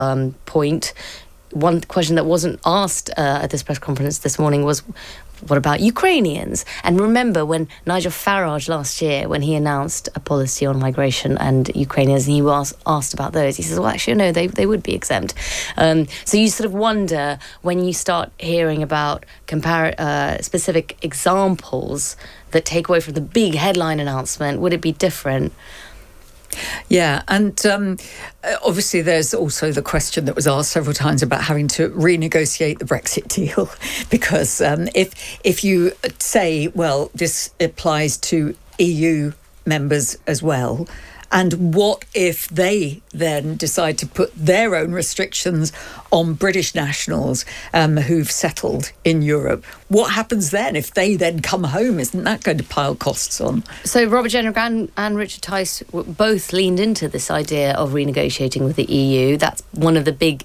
point. One question that wasn't asked at this press conference this morning was, what about Ukrainians? And remember when Nigel Farage last year, when he announced a policy on migration and Ukrainians, and he was asked about those, he says, well, actually, no, they would be exempt. So you sort of wonder when you start hearing about specific examples that take away from the big headline announcement, would it be different? Yeah, and obviously there's also the question that was asked several times about having to renegotiate the Brexit deal, because if you say, well, this applies to EU members as well, and what if they then decide to put their own restrictions on British nationals who've settled in Europe? What happens then if they then come home? Isn't that going to pile costs on? So Robert Jenrick and Richard Tice both leaned into this idea of renegotiating with the EU. That's one of the big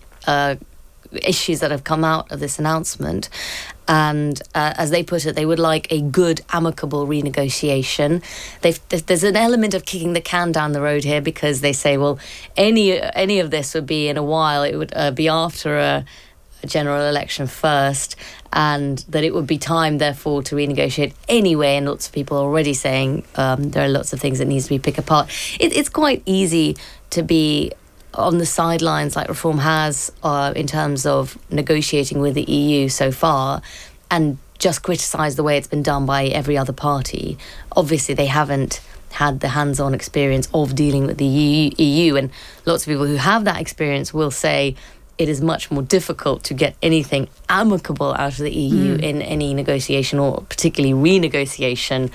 issues that have come out of this announcement. And as they put it, they would like a good, amicable renegotiation. There's an element of kicking the can down the road here, because they say, well, any of this would be in a while. It would be after a general election first, and that it would be time, therefore, to renegotiate anyway. And lots of people are already saying there are lots of things that needs to be picked apart. It's quite easy to be on the sidelines like Reform has in terms of negotiating with the EU so far, and just criticise the way it's been done by every other party. Obviously, they haven't had the hands-on experience of dealing with the EU, and lots of people who have that experience will say it is much more difficult to get anything amicable out of the EU in any negotiation, or particularly renegotiation.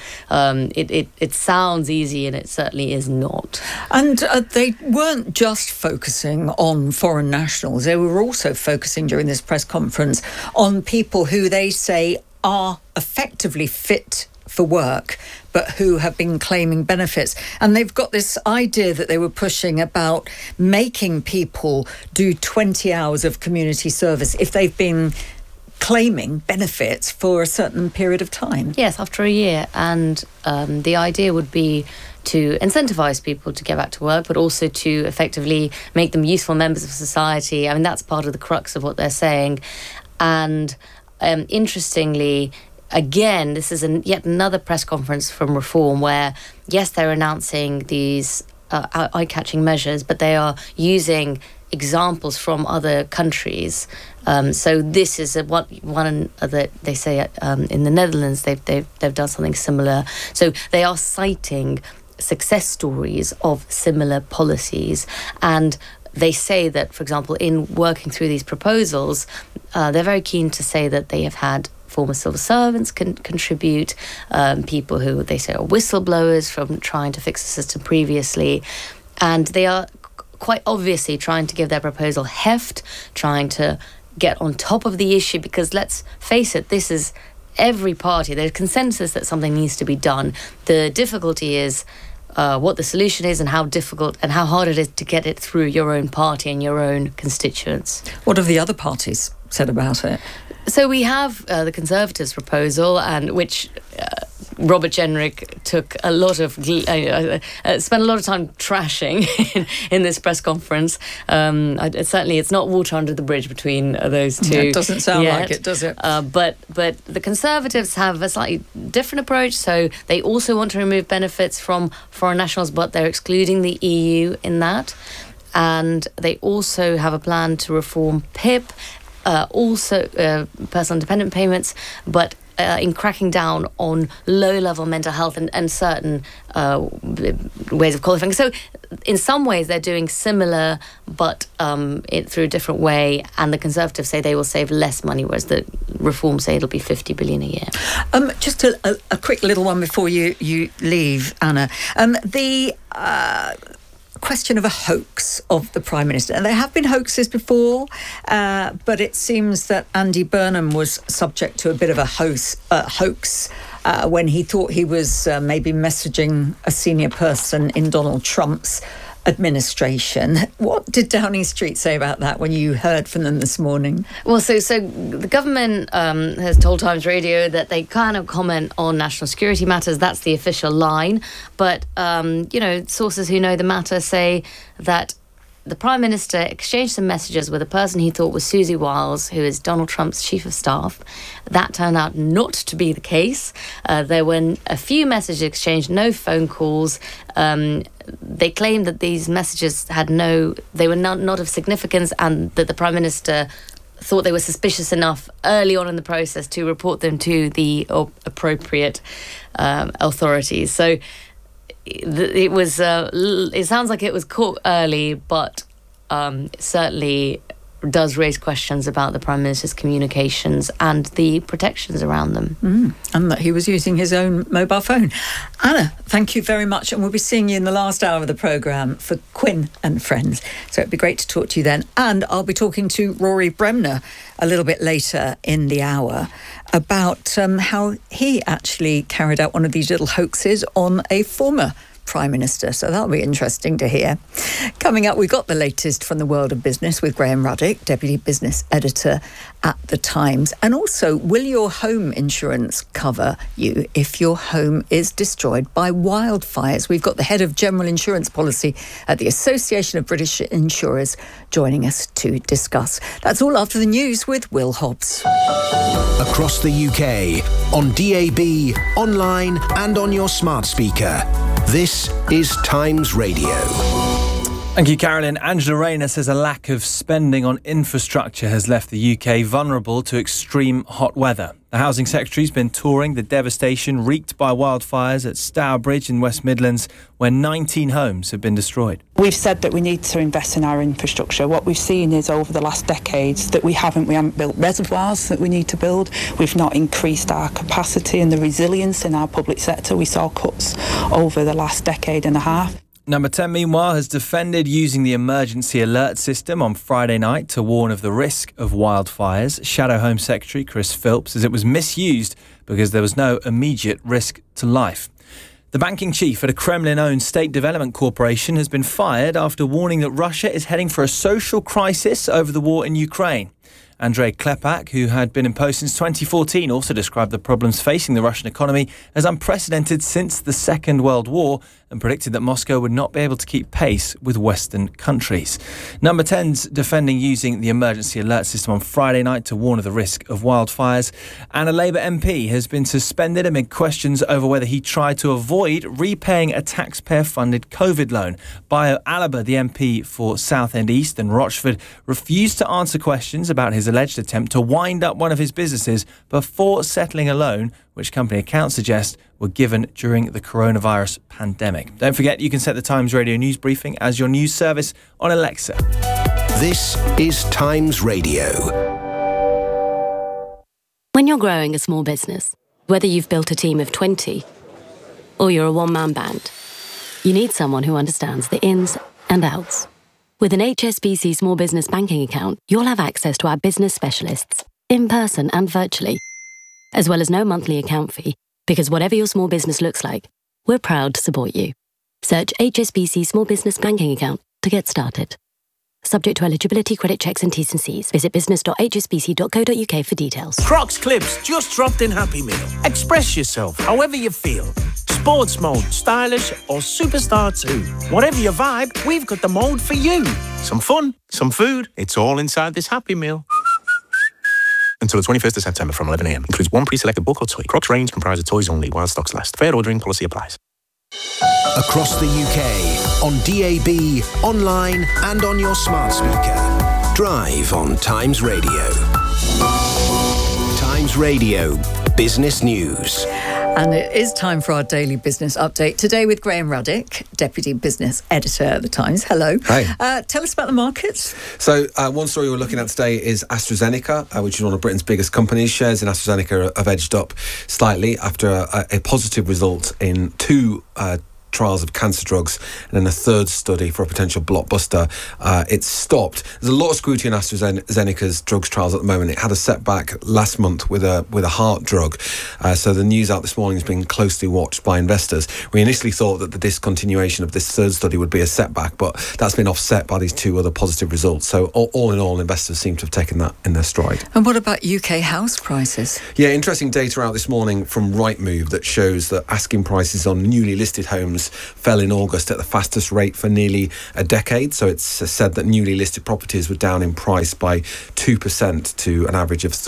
It sounds easy, and it certainly is not. And they weren't just focusing on foreign nationals. They were also focusing during this press conference on people who they say are effectively fit for work, but who have been claiming benefits. And they've got this idea that they were pushing about making people do 20 hours of community service if they've been claiming benefits for a certain period of time. Yes, after a year. And the idea would be to incentivise people to get back to work, but also to effectively make them useful members of society. I mean, that's part of the crux of what they're saying. And interestingly, again, this is yet another press conference from Reform where, yes, they're announcing these eye-catching measures, but they are using examples from other countries. So this is one that they say in the Netherlands they've done something similar. So they are citing success stories of similar policies, and they say that, for example, in working through these proposals, they're very keen to say that they have had former civil servants can contribute, people who they say are whistleblowers from trying to fix the system previously. And they are quite obviously trying to give their proposal heft, trying to get on top of the issue, because let's face it, this is every party. There's consensus that something needs to be done. The difficulty is what the solution is and how difficult and how hard it is to get it through your own party and your own constituents. What have the other parties said about it? So we have the Conservatives' proposal, and which Robert Jenrick took a lot of spent a lot of time trashing in this press conference. Certainly, it's not water under the bridge between those two. It doesn't sound like it, does it? But the Conservatives have a slightly different approach. So they also want to remove benefits from foreign nationals, but they're excluding the EU in that. And they also have a plan to reform PIP. Also personal dependent payments, but in cracking down on low-level mental health and certain ways of qualifying. So in some ways they're doing similar, but through a different way, and the Conservatives say they will save less money, whereas the Reform say it'll be 50 billion a year. Just a quick little one before you leave, Anna. The question of a hoax of the Prime Minister. And there have been hoaxes before, but it seems that Andy Burnham was subject to a bit of a hoax when he thought he was maybe messaging a senior person in Donald Trump's administration. What did Downing Street say about that when you heard from them this morning? Well, so the government has told Times Radio that they cannot comment on national security matters. That's the official line. But, sources who know the matter say that the Prime Minister exchanged some messages with a person he thought was Susie Wiles, who is Donald Trump's chief of staff. That turned out not to be the case. There were a few messages exchanged, no phone calls. They claimed that these messages they were not of significance, and that the Prime Minister thought they were suspicious enough early on in the process to report them to the appropriate authorities. So it sounds like it was caught early, but certainly does raise questions about the Prime Minister's communications and the protections around them. And that he was using his own mobile phone. Anna, thank you very much. And we'll be seeing you in the last hour of the programme for Quinn and Friends. So it'd be great to talk to you then. And I'll be talking to Rory Bremner a little bit later in the hour about how he actually carried out one of these little hoaxes on a former Prime Minister. So that'll be interesting to hear. Coming up, we've got the latest from the world of business with Graham Ruddick, Deputy Business Editor at The Times. And also, will your home insurance cover you if your home is destroyed by wildfires? We've got the head of general insurance policy at the Association of British Insurers joining us to discuss. That's all after the news with Will Hobbs. Across the UK, on DAB, online and on your smart speaker. This is Times Radio. Thank you, Carolyn. Angela Rayner says a lack of spending on infrastructure has left the UK vulnerable to extreme hot weather. The Housing Secretary's been touring the devastation wreaked by wildfires at Stourbridge in West Midlands, where 19 homes have been destroyed. We've said that we need to invest in our infrastructure. What we've seen is over the last decades that we haven't built reservoirs that we need to build. We've not increased our capacity and the resilience in our public sector. We saw cuts over the last decade and a half. Number 10, meanwhile, has defended using the emergency alert system on Friday night to warn of the risk of wildfires. Shadow Home Secretary Chris Philps says it was misused because there was no immediate risk to life. The banking chief at a Kremlin-owned state development corporation has been fired after warning that Russia is heading for a social crisis over the war in Ukraine. Andrei Klepak, who had been in post since 2014, also described the problems facing the Russian economy as unprecedented since the Second World War and predicted that Moscow would not be able to keep pace with Western countries. Number 10's defending using the emergency alert system on Friday night to warn of the risk of wildfires. And a Labour MP has been suspended amid questions over whether he tried to avoid repaying a taxpayer-funded COVID loan. Bayo Alaba, the MP for Southend East and Rochford, refused to answer questions about his alleged attempt to wind up one of his businesses before settling a loan, which company accounts suggest were given during the coronavirus pandemic. Don't forget, you can set the Times Radio news briefing as your news service on Alexa. This is Times Radio. When you're growing a small business, whether you've built a team of 20 or you're a one-man band, you need someone who understands the ins and outs. With an HSBC Small Business Banking account, you'll have access to our business specialists, in person and virtually, as well as no monthly account fee, because whatever your small business looks like, we're proud to support you. Search HSBC Small Business Banking account to get started. Subject to eligibility, credit checks and T's and C's. Visit business.hsbc.co.uk for details. Crocs Clips just dropped in Happy Meal. Express yourself however you feel. Sports mode, stylish or superstar too. Whatever your vibe, we've got the mode for you. Some fun, some food, it's all inside this Happy Meal. Until the 21st of September from 11 a.m. Includes one pre-selected book or toy. Crocs range comprises toys only while stocks last. Fair ordering policy applies. Across the UK, on DAB, online and on your smart speaker. Drive on Times Radio. Times Radio Business News. And it is time for our daily business update. Today with Graham Ruddick, Deputy Business Editor at The Times. Hello. Hi. Tell us about the markets. So one story we're looking at today is AstraZeneca, which is one of Britain's biggest companies. Shares in AstraZeneca have edged up slightly after a positive result in two trials of cancer drugs and then a third study for a potential blockbuster. It's stopped. There's a lot of scrutiny on AstraZeneca's drugs trials at the moment. It had a setback last month with a heart drug. So the news out this morning has been closely watched by investors. We initially thought that the discontinuation of this third study would be a setback, but that's been offset by these two other positive results. So all in all, investors seem to have taken that in their stride. And what about UK house prices? Yeah, interesting data out this morning from Rightmove that shows that asking prices on newly listed homes values fell in August at the fastest rate for nearly a decade. So it's said that newly listed properties were down in price by 2% to an average of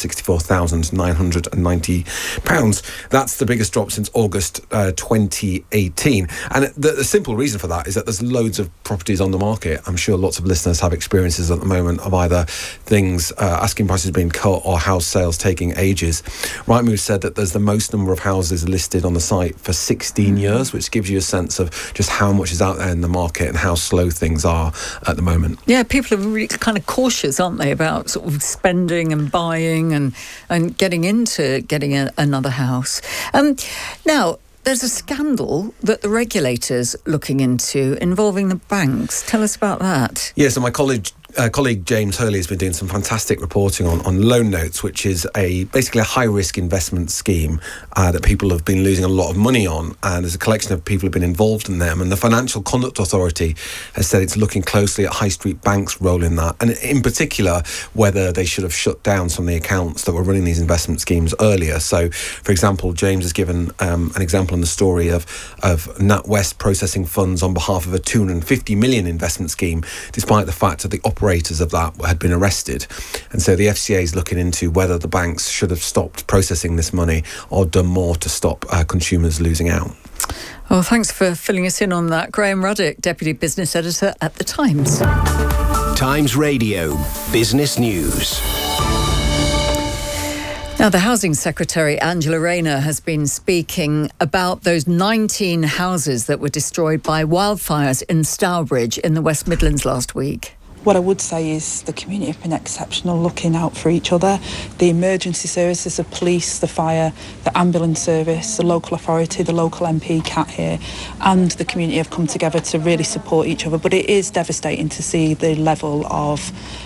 £364,990. That's the biggest drop since August 2018. And the simple reason for that is that there's loads of properties on the market. I'm sure lots of listeners have experiences at the moment of either things, asking prices being cut or house sales taking ages. Rightmove said that there's the most number of houses listed on the site for 16 years, which gives you a sense of just how much is out there in the market and how slow things are at the moment. Yeah, people are really kind of cautious, aren't they, about sort of spending and buying and getting into getting another house. Now, there's a scandal that the regulator's looking into involving the banks. Tell us about that. Yeah, so my colleague James Hurley has been doing some fantastic reporting on Loan Notes, which is basically a high-risk investment scheme that people have been losing a lot of money on, and there's a collection of people who have been involved in them, and the Financial Conduct Authority has said it's looking closely at high street banks' role in that, and in particular whether they should have shut down some of the accounts that were running these investment schemes earlier. So, for example, James has given an example in the story of NatWest processing funds on behalf of a $250 million investment scheme, despite the fact that the operators of that had been arrested. And so the FCA is looking into whether the banks should have stopped processing this money or done more to stop consumers losing out. Well, thanks for filling us in on that. Graham Ruddock, Deputy Business Editor at The Times. Times Radio Business News. Now, the Housing Secretary, Angela Rayner, has been speaking about those 19 houses that were destroyed by wildfires in Stourbridge in the West Midlands last week. What I would say is the community have been exceptional, looking out for each other. The emergency services, the police, the fire, the ambulance service, the local authority, the local MP, Cat here, and the community have come together to really support each other. But it is devastating to see the level of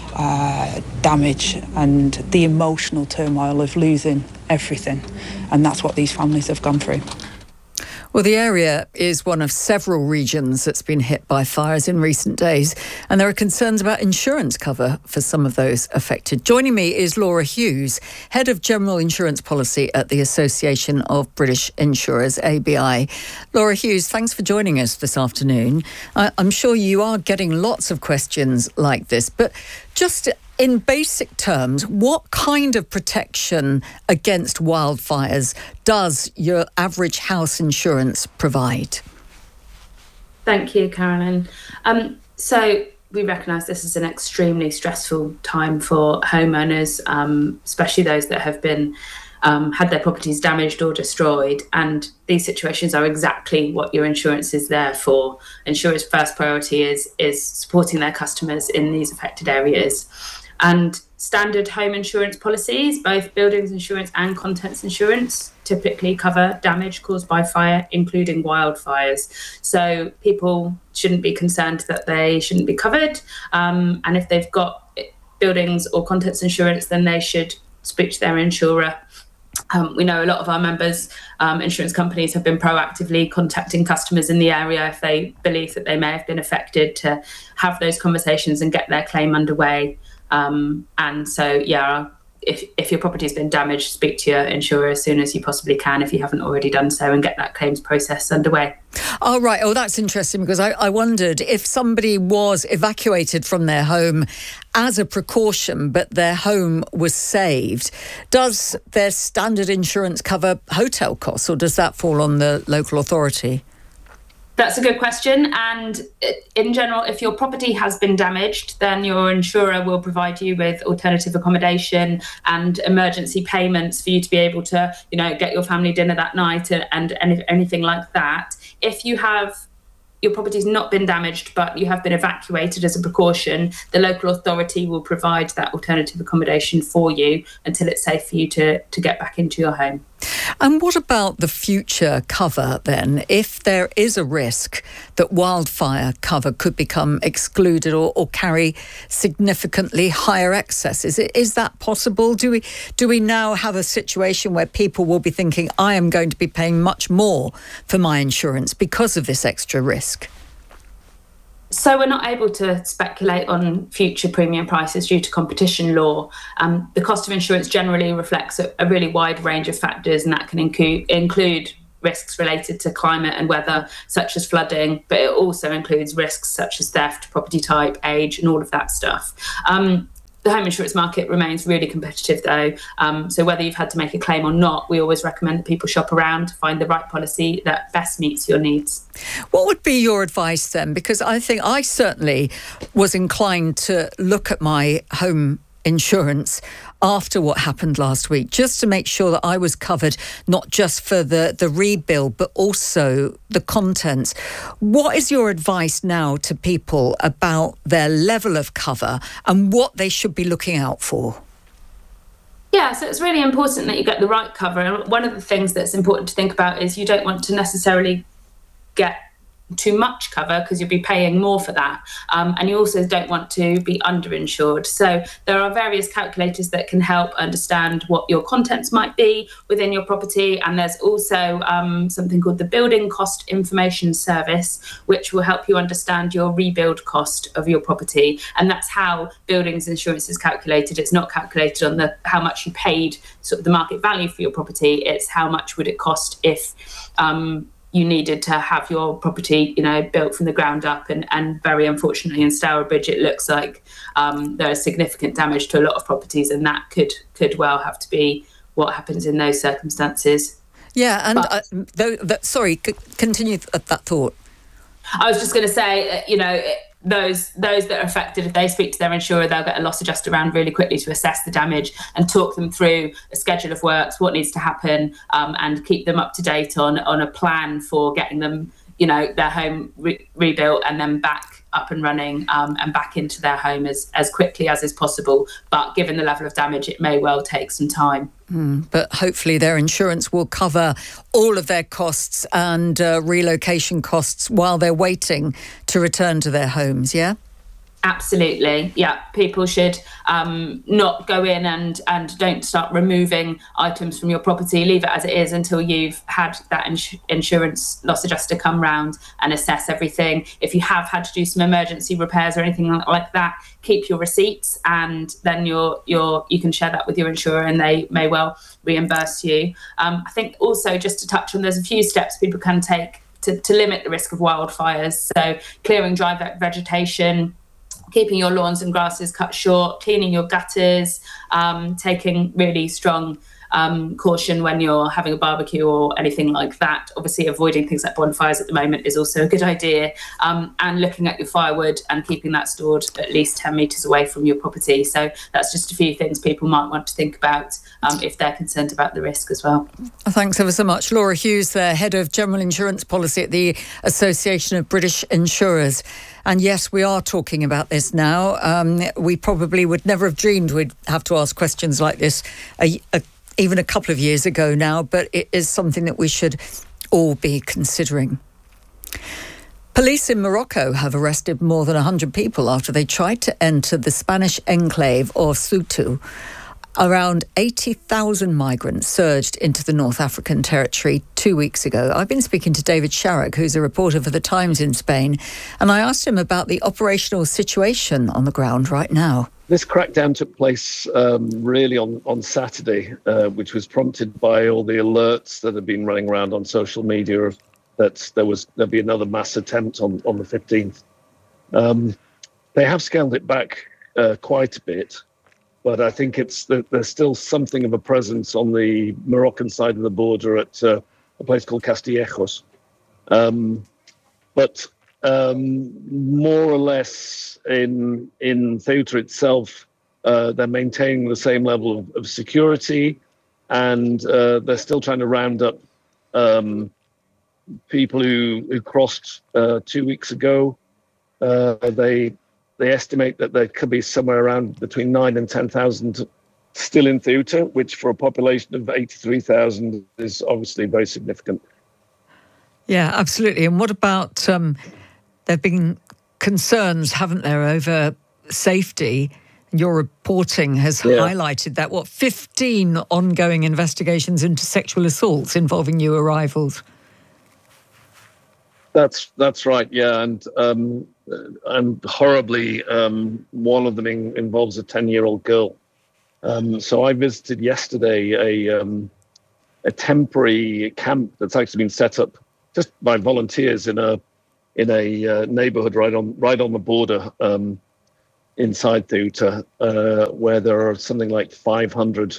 damage and the emotional turmoil of losing everything. And that's what these families have gone through. Well, the area is one of several regions that's been hit by fires in recent days, and there are concerns about insurance cover for some of those affected. Joining me is Laura Hughes, Head of General Insurance Policy at the Association of British Insurers, ABI. Laura Hughes, thanks for joining us this afternoon. I'm sure you are getting lots of questions like this, but just in basic terms, what kind of protection against wildfires does your average house insurance provide? Thank you, Carolyn. So we recognise this is an extremely stressful time for homeowners, especially those that have been had their properties damaged or destroyed. And these situations are exactly what your insurance is there for. Insurers' first priority is supporting their customers in these affected areas. And standard home insurance policies, both buildings insurance and contents insurance, typically cover damage caused by fire, including wildfires. So people shouldn't be concerned that they shouldn't be covered. And if they've got buildings or contents insurance, then they should speak to their insurer. We know a lot of our members, insurance companies, have been proactively contacting customers in the area if they believe that they may have been affected, to have those conversations and get their claim underway. And so, yeah, if your property has been damaged, speak to your insurer as soon as you possibly can, if you haven't already done so, and get that claims process underway. Oh, right. Oh, that's interesting, because I wondered if somebody was evacuated from their home as a precaution, but their home was saved, does their standard insurance cover hotel costs, or does that fall on the local authority? That's a good question. And in general, if your property has been damaged, then your insurer will provide you with alternative accommodation and emergency payments for you to be able to, get your family dinner that night and anything like that. If your property's not been damaged, but you have been evacuated as a precaution, the local authority will provide that alternative accommodation for you until it's safe for you to get back into your home. And what about the future cover then? If there is a risk that wildfire cover could become excluded or carry significantly higher excesses, is that possible? Do we now have a situation where people will be thinking, I am going to be paying much more for my insurance because of this extra risk? So we're not able to speculate on future premium prices due to competition law. The cost of insurance generally reflects a really wide range of factors, and that can include risks related to climate and weather, such as flooding, but it also includes risks such as theft, property type, age, and all of that stuff. The home insurance market remains really competitive, though. So whether you've had to make a claim or not, we always recommend that people shop around to find the right policy that best meets your needs. What would be your advice then? Because I think I certainly was inclined to look at my home insurance after what happened last week, just to make sure that I was covered, not just for the rebuild, but also the contents. What is your advice now to people about their level of cover and what they should be looking out for? Yeah, so it's really important that you get the right cover. And one of the things that's important to think about is you don't want to necessarily get too much cover because you'll be paying more for that. And you also don't want to be underinsured. So there are various calculators that can help understand what your contents might be within your property. And there's also something called the Building Cost Information Service, which will help you understand your rebuild cost of your property. And that's how buildings insurance is calculated. It's not calculated on how much you paid, sort of the market value for your property. It's how much would it cost if you needed to have your property, built from the ground up. And very unfortunately in Stourbridge, it looks like there is significant damage to a lot of properties, and that could well have to be what happens in those circumstances. Yeah, and continue that thought. I was just going to say, those that are affected, if they speak to their insurer, they'll get a loss adjuster around really quickly to assess the damage and talk them through a schedule of works, what needs to happen, and keep them up to date on a plan for getting them, their home rebuilt and then back up and running and back into their home as quickly as is possible. But given the level of damage, it may well take some time. But hopefully their insurance will cover all of their costs and relocation costs while they're waiting to return to their homes, yeah? Absolutely. Yeah, people should not go in and don't start removing items from your property. Leave it as it is until you've had that insurance loss adjuster come round and assess everything. If you have had to do some emergency repairs or anything like that, keep your receipts, and then you can share that with your insurer and they may well reimburse you. I think also, just to touch on, there's a few steps people can take to limit the risk of wildfires. So clearing dry vegetation, keeping your lawns and grasses cut short, cleaning your gutters, taking really strong caution when you're having a barbecue or anything like that. Obviously, avoiding things like bonfires at the moment is also a good idea. And looking at your firewood and keeping that stored at least 10 metres away from your property. So that's just a few things people might want to think about if they're concerned about the risk as well. Thanks ever so much. Laura Hughes there, Head of General Insurance Policy at the Association of British Insurers. And yes, we are talking about this now. We probably would never have dreamed we'd have to ask questions like this even a couple of years ago now, but it is something that we should all be considering. Police in Morocco have arrested more than 100 people after they tried to enter the Spanish enclave of Ceuta. Around 80,000 migrants surged into the North African territory 2 weeks ago. I've been speaking to David Sharrock, who's a reporter for The Times in Spain, and I asked him about the operational situation on the ground right now. This crackdown took place really on Saturday, which was prompted by all the alerts that have been running around on social media that there'll be another mass attempt on the 15th. They have scaled it back quite a bit, but I think there's still something of a presence on the Moroccan side of the border at a place called Castillejos. But more or less in Ceuta itself, they're maintaining the same level of security, and they're still trying to round up people who crossed 2 weeks ago. They estimate that there could be somewhere around between 9,000 and 10,000 still in Ceuta, which for a population of 83,000 is obviously very significant. Yeah, absolutely. And what about, there have been concerns, haven't there, over safety? Your reporting has highlighted that, 15 ongoing investigations into sexual assaults involving new arrivals? That's right, yeah, and horribly, one of them involves a 10-year-old girl. So I visited yesterday temporary camp that's actually been set up just by volunteers in a neighbourhood right on the border inside Ceuta, where there are something like 500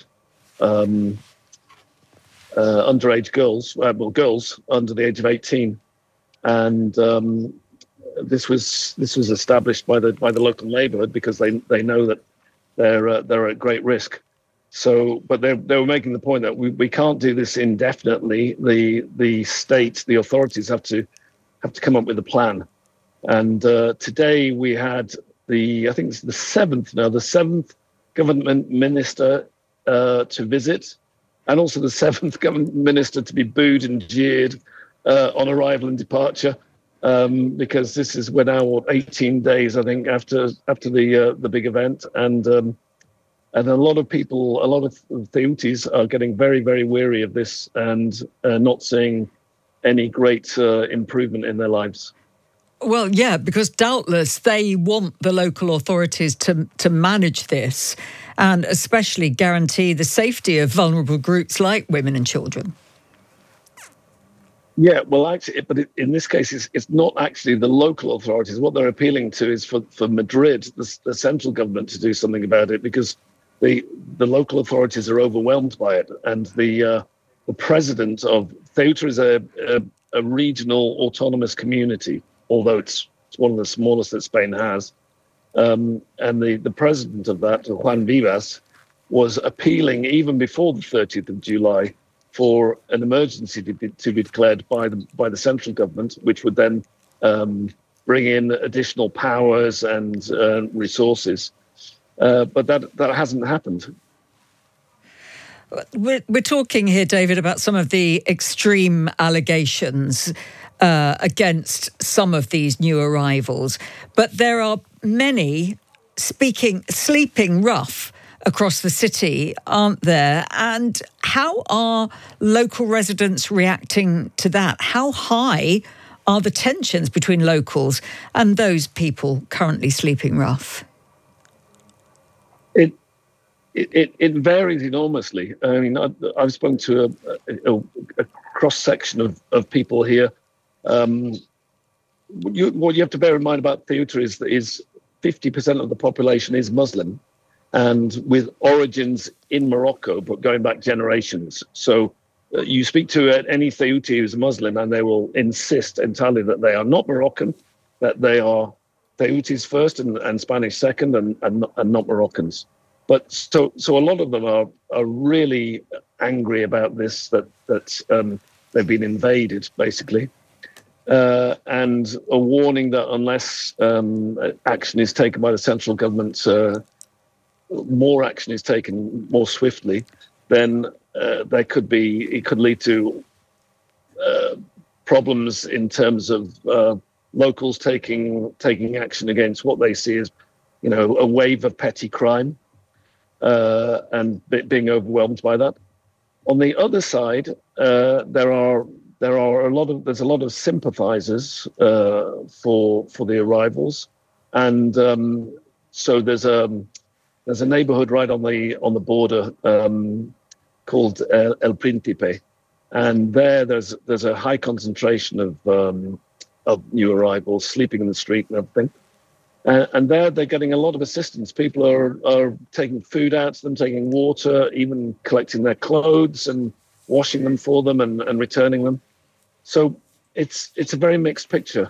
underage girls, girls under the age of 18, and this was established by the local neighbourhood because they know that they're at great risk. So, but they were making the point that we can't do this indefinitely. The state, the authorities have to come up with a plan. And today we had I think it's the seventh government minister to visit, and also the seventh government minister to be booed and jeered on arrival and departure, because we're now 18 days, I think, after the big event, and a lot of people, a lot of Ceutis are getting very, very weary of this and not seeing any great improvement in their lives. Well, yeah, because doubtless they want the local authorities to manage this and especially guarantee the safety of vulnerable groups like women and children. Yeah, well, actually, but in this case, it's not actually the local authorities. What they're appealing to is for Madrid, the central government, to do something about it, because the local authorities are overwhelmed by it. And the president of Ceuta is a regional autonomous community, although it's one of the smallest that Spain has. And the president of that, Juan Vivas, was appealing even before the 30th of July for an emergency to be declared by the central government, which would then bring in additional powers and resources. But that hasn't happened. We're talking here, David, about some of the extreme allegations against some of these new arrivals. But there are many sleeping rough across the city, aren't there? And how are local residents reacting to that? How high are the tensions between locals and those people currently sleeping rough? It varies enormously. I mean, I've spoken to a cross-section of people here. What you have to bear in mind about Ceuta is 50% of the population is Muslim, and with origins in Morocco, but going back generations. So you speak to any Ceuti who's Muslim, and they will insist entirely that they are not Moroccan, that they are Ceutis first and Spanish second, and not Moroccans. But so a lot of them are really angry about this, that they've been invaded, basically. And a warning that unless action is taken by the central government, more action is taken more swiftly, then it could lead to problems in terms of locals taking action against what they see as, a wave of petty crime, and being overwhelmed by that. On the other side, there's a lot of sympathisers for the arrivals, and so there's a neighbourhood right on the border called El Príncipe, and there's a high concentration of new arrivals sleeping in the street and everything. And they're getting a lot of assistance. People are taking food out to them, taking water, even collecting their clothes and washing them for them and returning them. So it's a very mixed picture.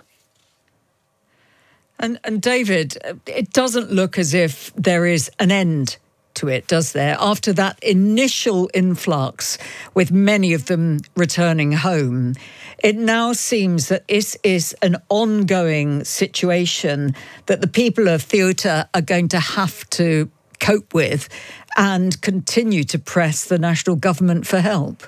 And David, it doesn't look as if there is an end to it, does there? After that initial influx, with many of them returning home, it now seems that this is an ongoing situation that the people of Ceuta are going to have to cope with and continue to press the national government for help.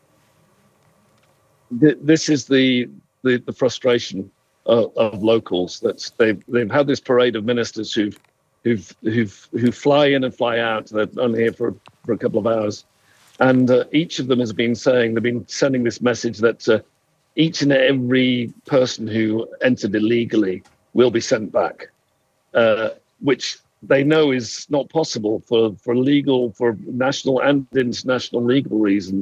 This is the frustration of locals, that they've had this parade of ministers who fly in and fly out. They're only here for a couple of hours, and each of them has been saying, they've been sending this message that each and every person who entered illegally will be sent back, which they know is not possible for national and international legal reasons.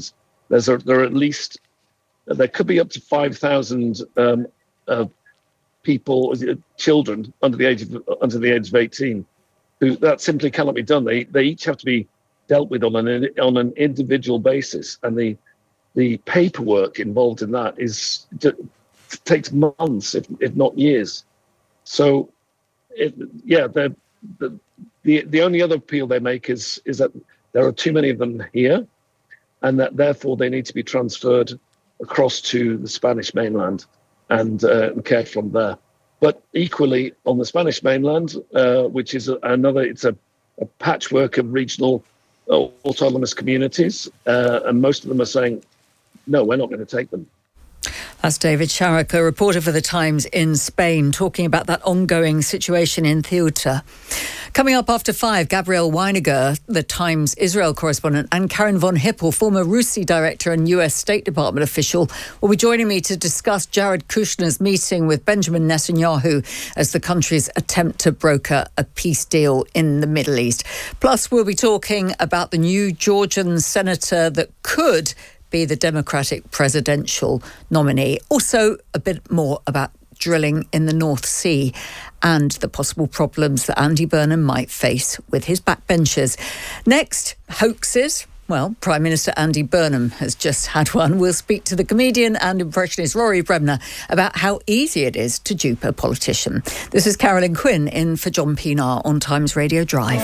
there are at least, there could be up to 5,000 people, children under the age of 18, who that simply cannot be done. They each have to be dealt with on an individual basis, and the paperwork involved in that takes months, if not years. So, the only other appeal they make is that there are too many of them here, and that therefore they need to be transferred across to the Spanish mainland and cared from there. But equally on the Spanish mainland, which is it's a patchwork of regional autonomous communities, and most of them are saying, no, we're not going to take them. That's David Sharrock, a reporter for The Times in Spain, talking about that ongoing situation in Ceuta. Coming up after 5, Gabrielle Weiniger, The Times Israel correspondent, and Karen von Hippel, former RUSI director and US State Department official, will be joining me to discuss Jared Kushner's meeting with Benjamin Netanyahu as the country's attempt to broker a peace deal in the Middle East. Plus, we'll be talking about the new Georgian senator that could be the Democratic presidential nominee. Also, a bit more about drilling in the North Sea and the possible problems that Andy Burnham might face with his backbenchers. Next, hoaxes. Well, Prime Minister Andy Burnham has just had one. We'll speak to the comedian and impressionist Rory Bremner about how easy it is to dupe a politician. This is Carolyn Quinn in for John Pienaar on Times Radio Drive.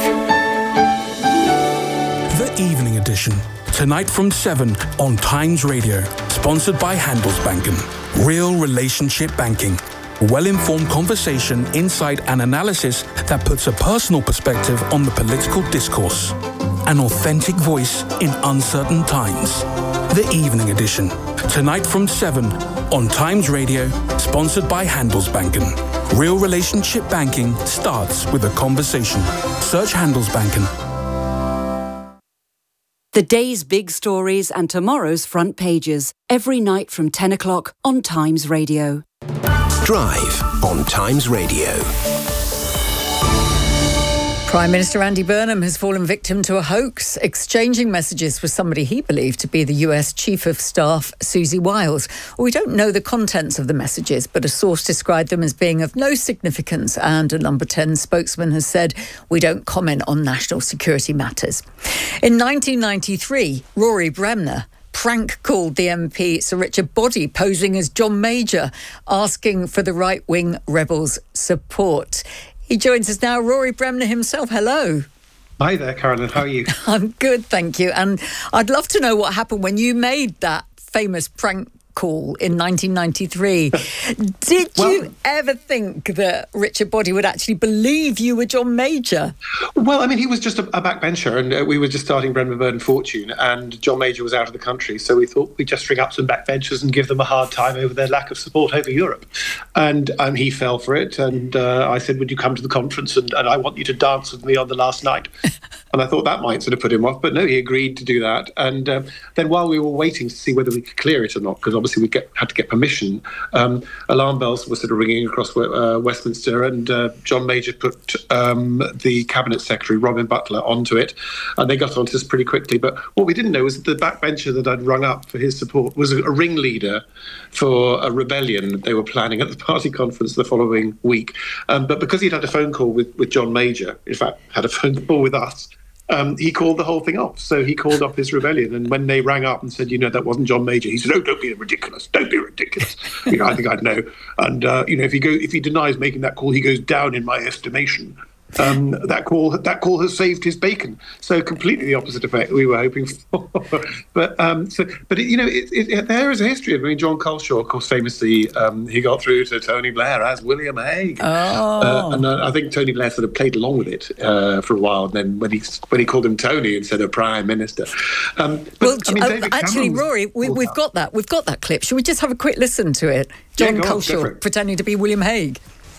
The Evening Edition. Tonight from 7 on Times Radio. Sponsored by Handelsbanken. Real relationship banking. Well-informed conversation, insight and analysis that puts a personal perspective on the political discourse. An authentic voice in uncertain times. The Evening Edition. Tonight from 7 on Times Radio. Sponsored by Handelsbanken. Real relationship banking starts with a conversation. Search Handelsbanken. The day's big stories and tomorrow's front pages. Every night from 10 o'clock on Times Radio. Drive on Times Radio. Prime Minister Andy Burnham has fallen victim to a hoax, exchanging messages with somebody he believed to be the US Chief of Staff, Susie Wiles. We don't know the contents of the messages, but a source described them as being of no significance, and a Number 10 spokesman has said, we don't comment on national security matters. In 1993, Rory Bremner prank called the MP Sir Richard Boddy posing as John Major, asking for the right-wing rebels' support. He joins us now, Rory Bremner himself. Hello. Hi there, Carolyn. How are you? I'm good, thank you. And I'd love to know what happened when you made that famous prank call in 1993. Did you ever think that Richard Boddy would actually believe you were John Major? Well, I mean, he was just a backbencher, and we were just starting Brendan Byrne Fortune, and John Major was out of the country, so we thought we'd just ring up some backbenchers and give them a hard time over their lack of support over Europe. And he fell for it, and I said, would you come to the conference, and I want you to dance with me on the last night. And I thought that might sort of put him off, but no, he agreed to do that. And then while we were waiting to see whether we could clear it or not, because obviously we had to get permission, alarm bells were sort of ringing across Westminster, and John Major put the Cabinet Secretary, Robin Butler, onto it, and they got onto this pretty quickly. But what we didn't know was that the backbencher that I'd rung up for his support was a ringleader for a rebellion they were planning at the party conference the following week. But because he'd had a phone call with John Major, in fact, had a phone call with us, he called the whole thing off. So he called up his rebellion, and when they rang up and said, that wasn't John Major, he said, oh, don't be ridiculous, I think I'd know. And if he denies making that call, he goes down in my estimation. That call has saved his bacon. So completely the opposite effect we were hoping for. But there is a history of. John Culshaw, of course, famously he got through to Tony Blair as William Hague. And I think Tony Blair sort of played along with it for a while. And then when he called him Tony instead of Prime Minister. Actually, Rory, we've got that clip. Should we just have a quick listen to it? John Culshaw pretending to be William Hague.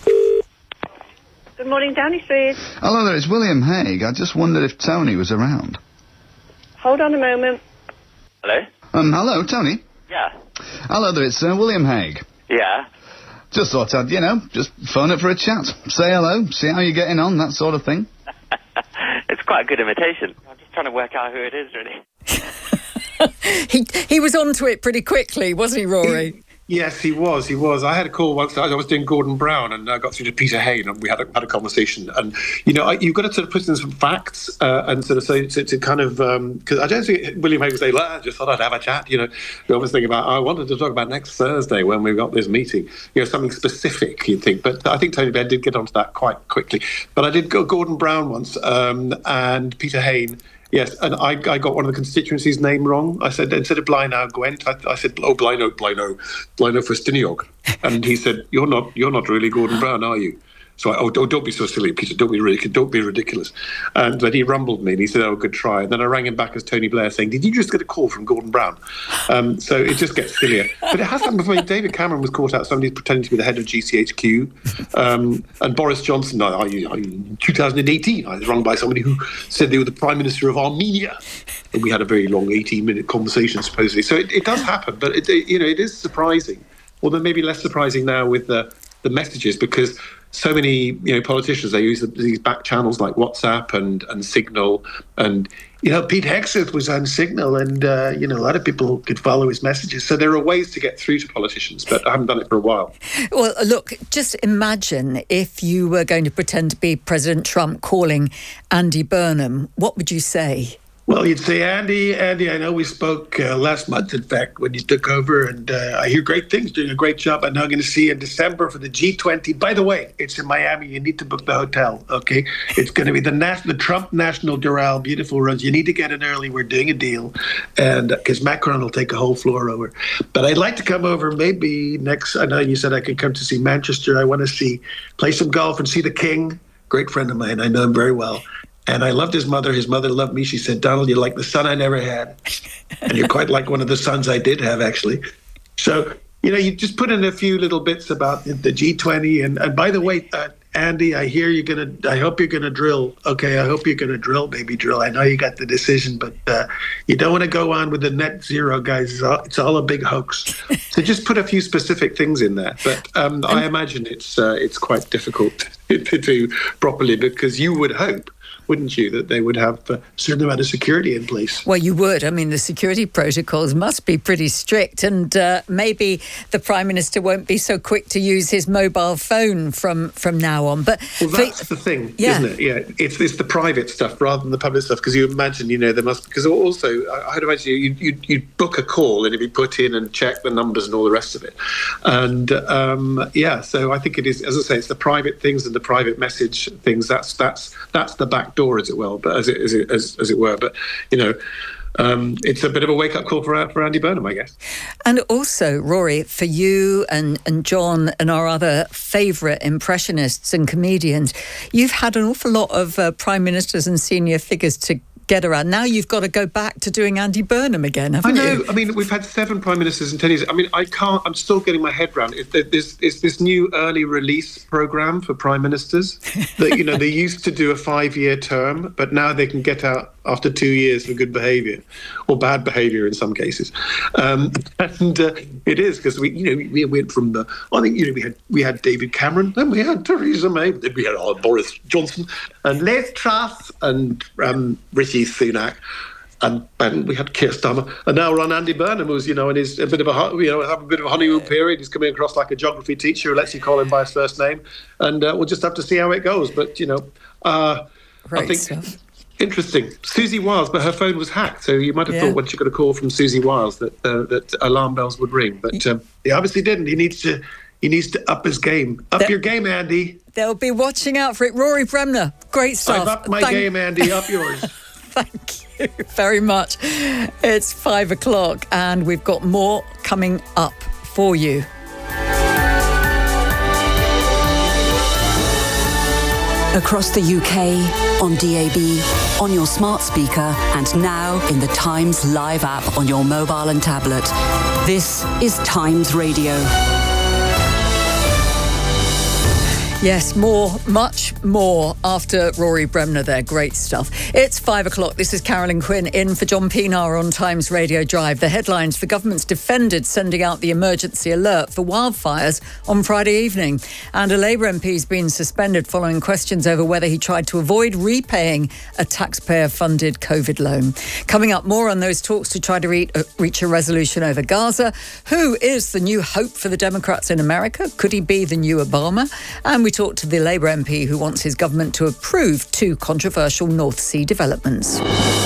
Good morning, Downing Street. Hello there, it's William Hague. I just wondered if Tony was around. Hold on a moment. Hello? Hello, Tony? Yeah. Hello there, it's William Hague. Yeah. Just thought I'd, just phone it for a chat. Say hello, see how you're getting on, that sort of thing. It's quite a good imitation. I'm just trying to work out who it is, really. He was onto it pretty quickly, wasn't he, Rory? Yes, he was. I had a call once. I was doing Gordon Brown, and I got through to Peter Hain, and we had a conversation. And you've got to sort of put in some facts and sort of say to kind of because I don't think William Hague would say, "I just thought I'd have a chat." I was thinking about I wanted to talk about next Thursday when we got this meeting. Something specific, you'd think. But I think Tony Benn did get onto that quite quickly. But I did go Gordon Brown once and Peter Hain. Yes, and I got one of the constituencies' name wrong. I said, instead of Blaenau Gwent, I said, Blaenau Ffestiniog. And he said, you're not really Gordon Brown, are you? So don't be so silly, Peter. Don't be ridiculous. And then he rumbled me and he said, good try. And then I rang him back as Tony Blair saying, did you just get a call from Gordon Brown? So it just gets sillier. But it has happened before. David Cameron was caught out. Somebody's pretending to be the head of GCHQ. And Boris Johnson, in 2018, I was rung by somebody who said they were the Prime Minister of Armenia. And we had a very long 18-minute conversation, supposedly. So it does happen. But, it is surprising. Although maybe less surprising now with the messages, because so many politicians, they use these back channels like WhatsApp and Signal, and Pete Hegseth was on Signal, and a lot of people could follow his messages. So there are ways to get through to politicians, but I haven't done it for a while. Well, look, just imagine if you were going to pretend to be President Trump calling Andy Burnham. What would you say? Well, you'd say, Andy, I know we spoke last month, in fact, when you took over, and I hear great things, doing a great job. I'm now going to see you in December for the G20. By the way, it's in Miami. You need to book the hotel, okay? It's going to be the Trump National Doral, beautiful rooms. You need to get in early. We're doing a deal, and because Macron will take a whole floor over. But I'd like to come over maybe next. I know you said I could come to see Manchester. I want to play some golf and see the King. Great friend of mine. I know him very well. And I loved his mother. His mother loved me. She said, Donald, you're like the son I never had. And you're quite like one of the sons I did have, actually. So, you just put in a few little bits about the G20. And by the way, Andy, I hope you're going to drill. Okay, I hope you're going to drill, baby, drill. I know you got the decision, but you don't want to go on with the net zero, guys. It's all a big hoax. So just put a few specific things in there. But I imagine it's quite difficult to do properly, because you would hope, wouldn't you, that they would have a certain amount of security in place? Well, you would. I mean, the security protocols must be pretty strict, and maybe the Prime Minister won't be so quick to use his mobile phone from now on. But that's the thing, isn't it? Yeah, it's the private stuff rather than the public stuff, because you imagine, there must, because also, I'd imagine you'd book a call and it'd be put in and check the numbers and all the rest of it. And so I think it is, as I say, it's the private things and the private message things. That's the back door, as it were. But as it were. But it's a bit of a wake up call for Andy Burnham, I guess. And also, Rory, for you and John and our other favourite impressionists and comedians, you've had an awful lot of prime ministers and senior figures to get around. Now you've got to go back to doing Andy Burnham again, haven't you? I know. I mean, we've had 7 prime ministers in 10 years. I mean, I'm still getting my head around it. There's this new early release program for prime ministers that, they used to do a 5-year term, but now they can get out after 2 years for good behaviour, or bad behaviour in some cases. It is, because we went from we had David Cameron, then we had Theresa May, then we had Boris Johnson and Liz Truss and Rishi Sunak, and we had Keir Starmer, and now we're on Andy Burnham, who's in his having a bit of a honeymoon period. He's coming across like a geography teacher who lets you call him by his first name, and we'll just have to see how it goes. But I think stuff. Interesting. Susie Wiles, but her phone was hacked, so you might have thought when she got a call from Susie Wiles that alarm bells would ring, but he obviously didn't. He needs to up his game. Up your game, Andy. They'll be watching out for it. Rory Bremner, great stuff. I've upped my game, Andy. Up yours. Thank you very much. It's 5 o'clock and we've got more coming up for you. Across the UK, on DAB, on your smart speaker, and now in the Times Live app on your mobile and tablet. This is Times Radio. Yes, more, much more after Rory Bremner there. Great stuff. It's 5 o'clock. This is Carolyn Quinn in for John Pienaar on Times Radio Drive. The headlines: the government's defended sending out the emergency alert for wildfires on Friday evening. And a Labour MP's been suspended following questions over whether he tried to avoid repaying a taxpayer-funded COVID loan. Coming up, more on those talks to try to reach a resolution over Gaza. Who is the new hope for the Democrats in America? Could he be the new Obama? And we talked to the Labour MP who wants his government to approve 2 controversial North Sea developments.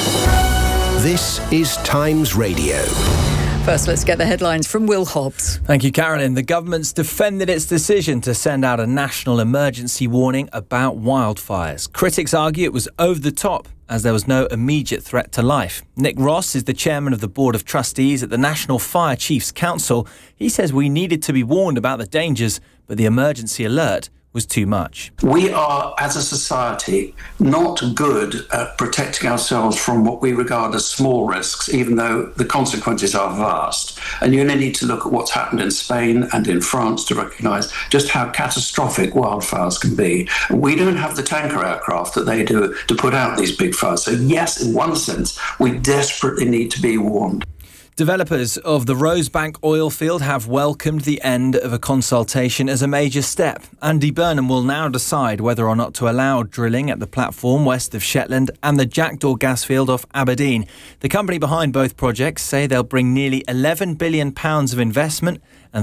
This is Times Radio. First, let's get the headlines from Will Hobbs. Thank you, Carolyn. The government's defended its decision to send out a national emergency warning about wildfires. Critics argue it was over the top, as there was no immediate threat to life. Nick Ross is the chairman of the Board of Trustees at the National Fire Chiefs Council. He says we needed to be warned about the dangers, but the emergency alert was too much. We are, as a society, not good at protecting ourselves from what we regard as small risks, even though the consequences are vast. And you only need to look at what's happened in Spain and in France to recognise just how catastrophic wildfires can be. We don't have the tanker aircraft that they do to put out these big fires. So yes, in one sense, we desperately need to be warned. Developers of the Rosebank oil field have welcomed the end of a consultation as a major step. Andy Burnham will now decide whether or not to allow drilling at the platform west of Shetland and the Jackdaw gas field off Aberdeen. The company behind both projects say they'll bring nearly £11 billion of investment and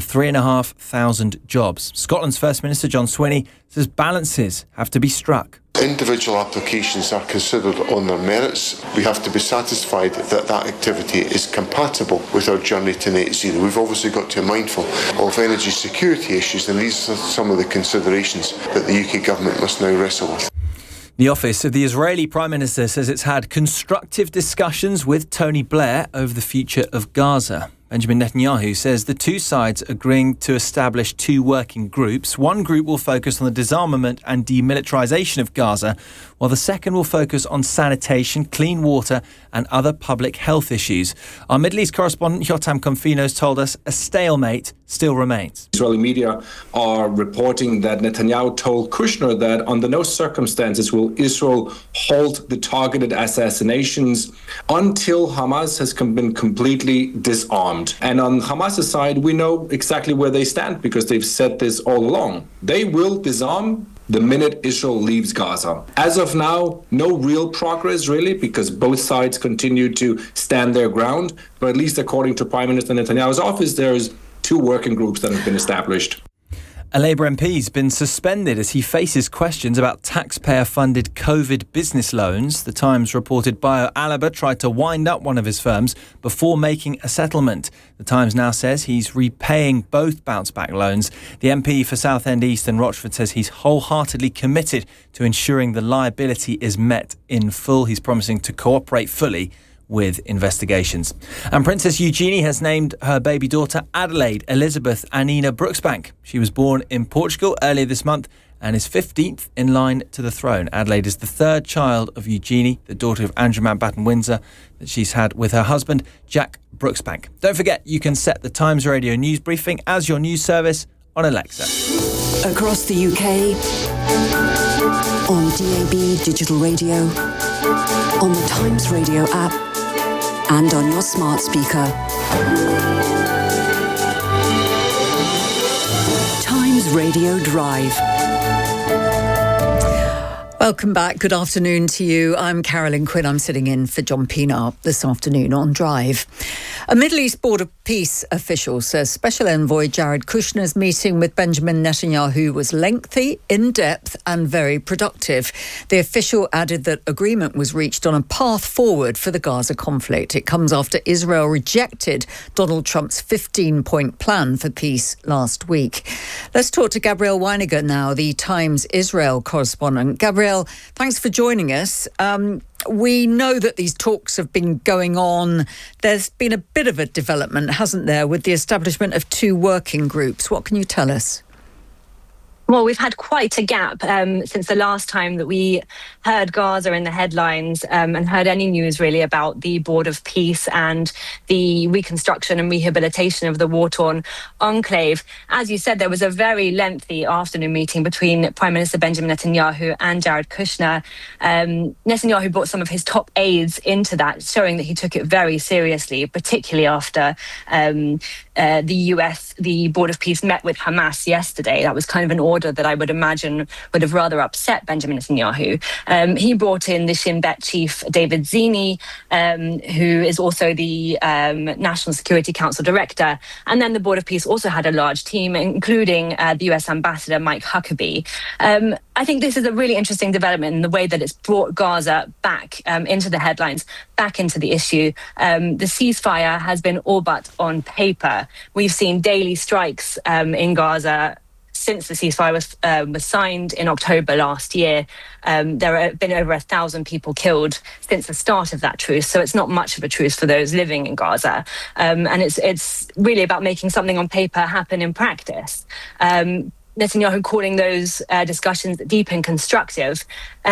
3,500 jobs. Scotland's First Minister John Swinney says balances have to be struck. Individual applications are considered on their merits. We have to be satisfied that that activity is compatible with our journey to net zero. We've obviously got to be mindful of energy security issues, and these are some of the considerations that the UK government must now wrestle with. The office of the Israeli Prime Minister says it's had constructive discussions with Tony Blair over the future of Gaza. Benjamin Netanyahu says the two sides agreeing to establish 2 working groups. One group will focus on the disarmament and demilitarisation of Gaza, while the second will focus on sanitation, clean water and other public health issues. Our Middle East correspondent Yotam Konfinos told us a stalemate still remains. Israeli media are reporting that Netanyahu told Kushner that under no circumstances will Israel halt the targeted assassinations until Hamas has been completely disarmed. And on Hamas's side, we know exactly where they stand because they've said this all along. They will disarm the minute Israel leaves Gaza. As of now, no real progress really, because both sides continue to stand their ground. But at least according to Prime Minister Netanyahu's office, there's 2 working groups that have been established. A Labour MP's been suspended as he faces questions about taxpayer-funded COVID business loans. The Times reported BioAlaba tried to wind up one of his firms before making a settlement. The Times now says he's repaying both bounce-back loans. The MP for Southend East and Rochford says he's wholeheartedly committed to ensuring the liability is met in full. He's promising to cooperate fully with investigations. And Princess Eugenie has named her baby daughter Adelaide Elizabeth Anina Brooksbank. She was born in Portugal earlier this month and is 15th in line to the throne. Adelaide is the 3rd child of Eugenie, the daughter of Andrew Mountbatten Windsor, that she's had with her husband, Jack Brooksbank. Don't forget, you can set the Times Radio news briefing as your news service on Alexa. Across the UK, on DAB digital radio, on the Times Radio app, and on your smart speaker. Times Radio Drive. Welcome back. Good afternoon to you. I'm Carolyn Quinn. I'm sitting in for John Pienaar this afternoon on Drive. A Middle East border peace official says Special Envoy Jared Kushner's meeting with Benjamin Netanyahu was lengthy, in-depth and very productive. The official added that agreement was reached on a path forward for the Gaza conflict. It comes after Israel rejected Donald Trump's 15-point plan for peace last week. Let's talk to Gabrielle Weiniger now, the Times Israel correspondent. Gabrielle, thanks for joining us. We know that these talks have been going on. There's been a bit of a development, hasn't there, with the establishment of 2 working groups. What can you tell us? Well, we've had quite a gap since the last time that we heard Gaza in the headlines and heard any news really about the Board of Peace and the reconstruction and rehabilitation of the war-torn enclave. As you said, there was a very lengthy afternoon meeting between Prime Minister Benjamin Netanyahu and Jared Kushner. Netanyahu brought some of his top aides into that, showing that he took it very seriously, particularly after the Board of Peace met with Hamas yesterday. That was kind of an order that I would imagine would have rather upset Benjamin Netanyahu. He brought in the Shin Bet chief, David Zini, who is also the National Security Council director. And then the Board of Peace also had a large team, including the US Ambassador Mike Huckabee. I think this is a really interesting development in the way that it's brought Gaza back into the headlines, back into the issue. The ceasefire has been all but on paper. We've seen daily strikes in Gaza since the ceasefire was signed in October last year. There have been over 1,000 people killed since the start of that truce, so it's not much of a truce for those living in Gaza. And it's really about making something on paper happen in practice. Netanyahu calling those discussions deep and constructive.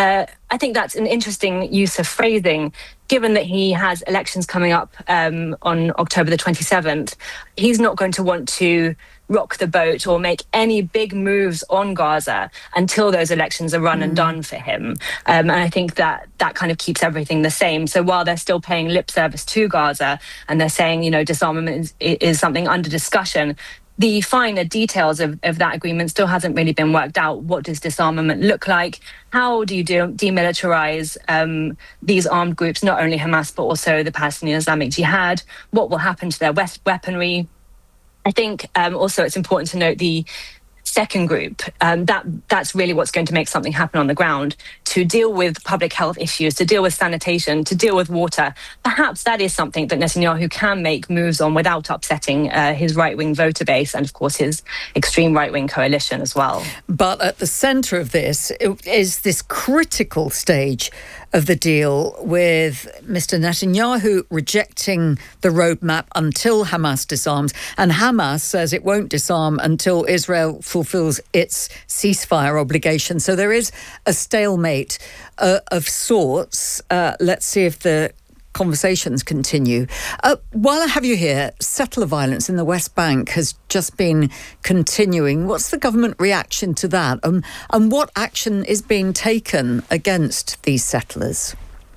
I think that's an interesting use of phrasing, given that he has elections coming up on October the 27th. He's not going to want to rock the boat or make any big moves on Gaza until those elections are run and done for him. And I think that kind of keeps everything the same. So while they're still paying lip service to Gaza and they're saying, disarmament is something under discussion, the finer details of that agreement still hasn't really been worked out. What does disarmament look like? How do you demilitarize these armed groups, not only Hamas, but also the Palestinian Islamic Jihad? What will happen to their weaponry? I think also it's important to note the second group, that's really what's going to make something happen on the ground, to deal with public health issues, to deal with sanitation, to deal with water. Perhaps that is something that Netanyahu can make moves on without upsetting his right-wing voter base and, of course, his extreme right-wing coalition as well. But at the centre of this is this critical stage of the deal with Mr. Netanyahu rejecting the roadmap until Hamas disarms, and Hamas says it won't disarm until Israel fulfills its ceasefire obligation. So there is a stalemate of sorts. Let's see if the conversations continue. While I have you here, settler violence in the West Bank has just been continuing. What's the government reaction to that? And what action is being taken against these settlers?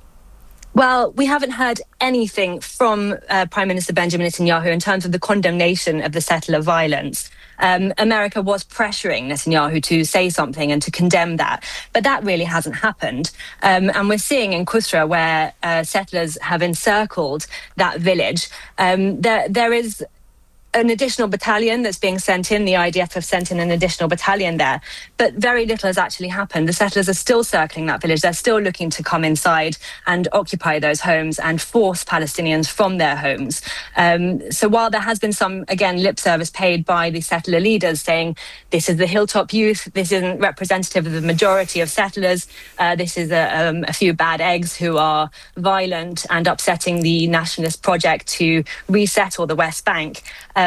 Well, we haven't heard anything from Prime Minister Benjamin Netanyahu in terms of the condemnation of the settler violence. America was pressuring Netanyahu to say something and to condemn that, but that really hasn't happened. And we're seeing in Qusra, where settlers have encircled that village, there is an additional battalion that's being sent in. The IDF have sent in an additional battalion there, but very little has actually happened. The settlers are still circling that village. They're still looking to come inside and occupy those homes and force Palestinians from their homes. So while there has been some, again, lip service paid by the settler leaders saying this is the hilltop youth, this isn't representative of the majority of settlers, this is a few bad eggs who are violent and upsetting the nationalist project to resettle the West Bank.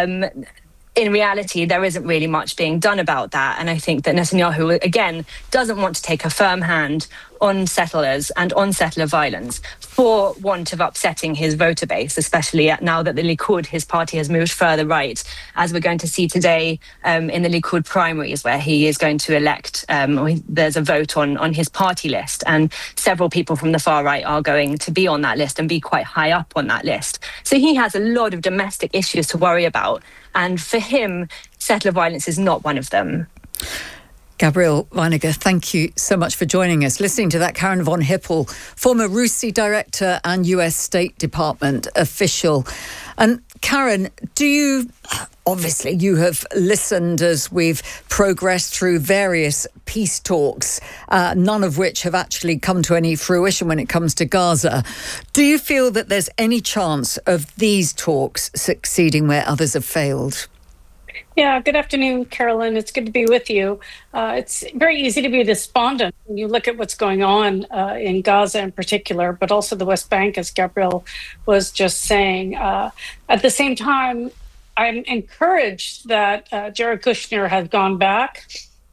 In reality, there isn't really much being done about that. And I think that Netanyahu, again, doesn't want to take a firm hand on settlers and on settler violence for want of upsetting his voter base, especially now that the Likud, his party, has moved further right, as we're going to see today in the Likud primaries, where he is going to elect, there's a vote on his party list. And several people from the far right are going to be on that list and be quite high up on that list. So he has a lot of domestic issues to worry about. And for him, settler violence is not one of them. Gabrielle Weiniger, thank you so much for joining us. Listening to that, Karen von Hippel, former RUSI director and US State Department official. And Karen, obviously you have listened as we've progressed through various peace talks, none of which have actually come to any fruition when it comes to Gaza. Do you feel that there's any chance of these talks succeeding where others have failed? Yeah, good afternoon, Carolyn. It's good to be with you. It's very easy to be despondent when you look at what's going on in Gaza in particular, but also the West Bank, as Gabrielle was just saying. At the same time, I'm encouraged that Jared Kushner has gone back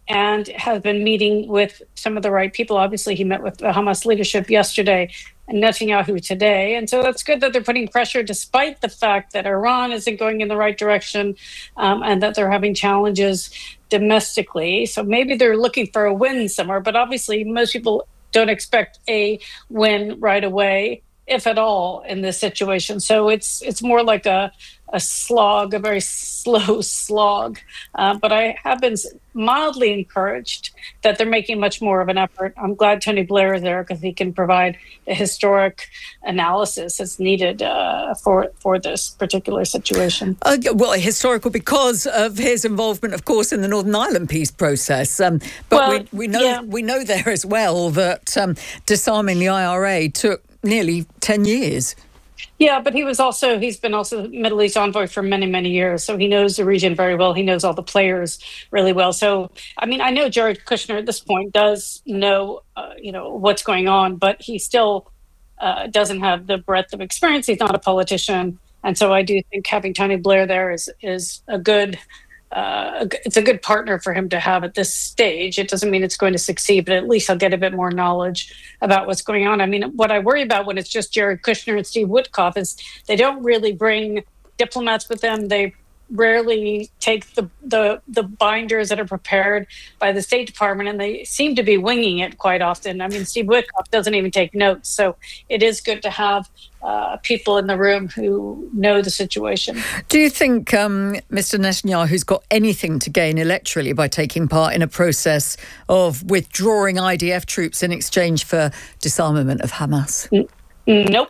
and has been meeting with some of the right people. Obviously, he met with the Hamas leadership yesterday and Netanyahu today. And so that's good that they're putting pressure despite the fact that Iran isn't going in the right direction and that they're having challenges domestically. So maybe they're looking for a win somewhere, but obviously most people don't expect a win right away, if at all, in this situation. So it's more like a slog, a very slow slog. But I have been mildly encouraged that they're making much more of an effort. I'm glad Tony Blair is there because he can provide the historic analysis that's needed for this particular situation. Well, historical because of his involvement, of course, in the Northern Ireland peace process. But we know there as well that disarming the IRA took nearly 10 years. Yeah, but he's been also Middle East envoy for many, many years. So he knows the region very well. He knows all the players really well. So, I mean, I know Jared Kushner at this point does know, what's going on, but he still doesn't have the breadth of experience. He's not a politician. And so I do think having Tony Blair there is a good it's a good partner for him to have at this stage. It doesn't mean it's going to succeed, but at least I'll get a bit more knowledge about what's going on. I mean, what I worry about when it's just Jared Kushner and Steve Witkoff is they don't really bring diplomats with them. They rarely take the binders that are prepared by the State Department, and they seem to be winging it quite often. I mean, Steve Witkoff doesn't even take notes. So it is good to have people in the room who know the situation. Do you think Mr. Netanyahu's got anything to gain electorally by taking part in a process of withdrawing IDF troops in exchange for disarmament of Hamas? Nope.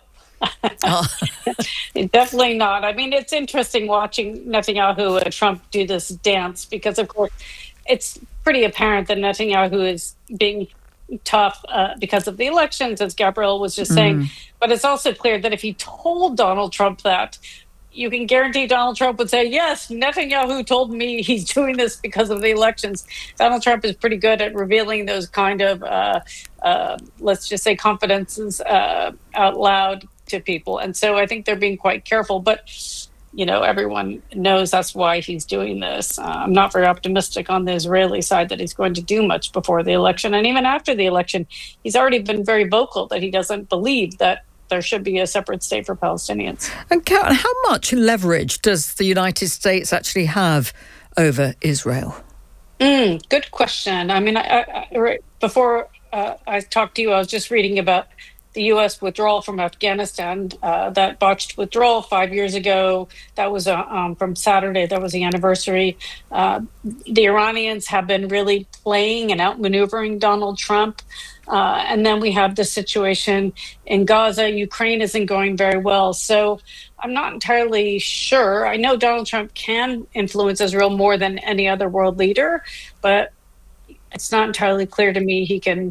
Definitely not. I mean, it's interesting watching Netanyahu and Trump do this dance because, of course, it's pretty apparent that Netanyahu is being tough because of the elections, as Gabrielle was just saying. But it's also clear that if he told Donald Trump that, you can guarantee Donald Trump would say, yes, Netanyahu told me he's doing this because of the elections. Donald Trump is pretty good at revealing those kind of, let's just say, confidences out loud to people. And so I think they're being quite careful. But, everyone knows that's why he's doing this. I'm not very optimistic on the Israeli side that he's going to do much before the election. And even after the election, he's already been very vocal that he doesn't believe that there should be a separate state for Palestinians. And Karen, how much leverage does the United States actually have over Israel? Good question. I mean, before I talked to you, I was just reading about the U.S. withdrawal from Afghanistan, that botched withdrawal 5 years ago. That was from Saturday. That was the anniversary. The Iranians have been really playing and outmaneuvering Donald Trump. And then we have the situation in Gaza. Ukraine isn't going very well. So I'm not entirely sure. I know Donald Trump can influence Israel more than any other world leader, but it's not entirely clear to me he can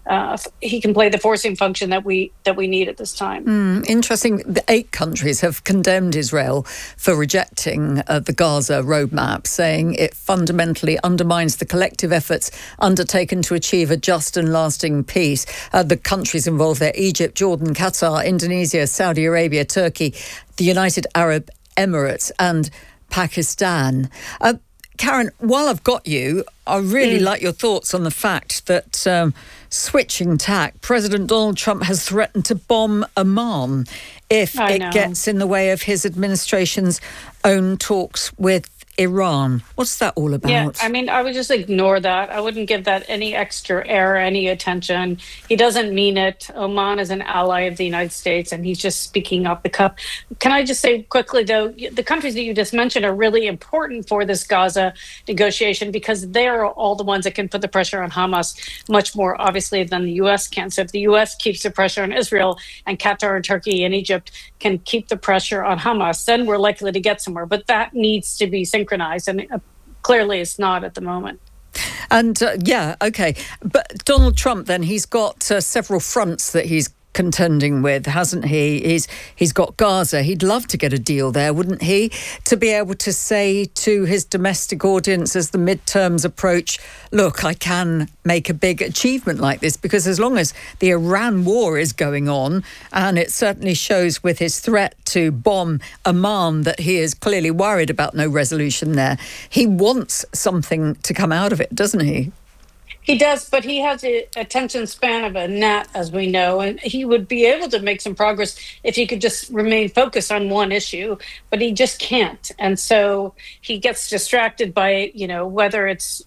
play the forcing function that we need at this time. Interesting. The 8 countries have condemned Israel for rejecting the Gaza roadmap, saying it fundamentally undermines the collective efforts undertaken to achieve a just and lasting peace. The countries involved there: Egypt, Jordan, Qatar, Indonesia, Saudi Arabia, Turkey, the United Arab Emirates and Pakistan. Karen, while I've got you, I really like your thoughts on the fact that switching tack, President Donald Trump has threatened to bomb Oman if it gets in the way of his administration's own talks with Iran. What's that all about? Yeah, I mean, I would just ignore that. I wouldn't give that any extra air, any attention. He doesn't mean it. Oman is an ally of the United States, and he's just speaking off the cuff. Can I just say quickly, though, the countries that you just mentioned are really important for this Gaza negotiation because they're all the ones that can put the pressure on Hamas much more, obviously, than the U.S. can. So if the U.S. keeps the pressure on Israel and Qatar and Turkey and Egypt can keep the pressure on Hamas, then we're likely to get somewhere. But that needs to be synchronized, and clearly it's not at the moment. And okay. But Donald Trump, then, he's got several fronts that he's contending with, hasn't he? He's got Gaza. He'd love to get a deal there, wouldn't he? To be able to say to his domestic audience as the midterms approach, look, I can make a big achievement like this, because as long as the Iran war is going on, and it certainly shows with his threat to bomb Amman that he is clearly worried about no resolution there. He wants something to come out of it, doesn't he? He does, but he has the attention span of a gnat, as we know, and he would be able to make some progress if he could just remain focused on one issue, but he just can't. And so he gets distracted by, whether it's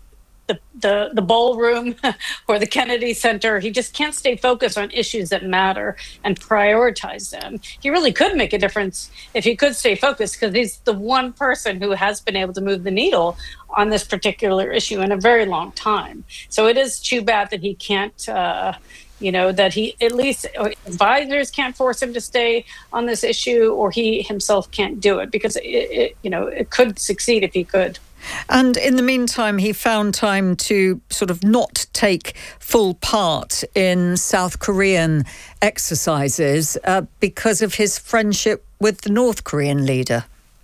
the ballroom or the Kennedy Center. He just can't stay focused on issues that matter and prioritize them. He really could make a difference if he could stay focused, because he's the one person who has been able to move the needle on this particular issue in a very long time. So it is too bad that he can't, that he, at least advisors can't force him to stay on this issue, or he himself can't do it, because it could succeed if he could. And in the meantime, he found time to sort of not take full part in South Korean exercises because of his friendship with the North Korean leader.